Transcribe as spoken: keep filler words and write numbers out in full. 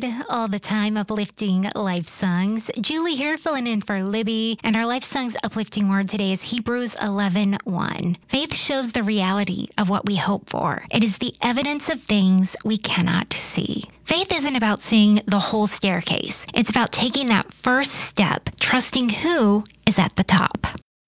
Lord, all the time uplifting life songs. Julie here filling in for Libby, and our life songs uplifting word today is Hebrews eleven one. Faith shows the reality of what we hope for. It is the evidence of things we cannot see. Faith isn't about seeing the whole staircase. It's about taking that first step, trusting who is at the top.